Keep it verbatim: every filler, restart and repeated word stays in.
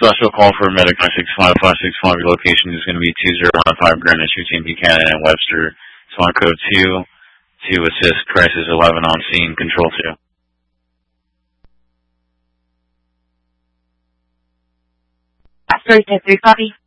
special call for medic five six five five six five. Your location is going to be two zero one five Greenwich between Buchanan and Webster. Swan code two to assist crisis eleven on scene. Control two. Sorry, three copy.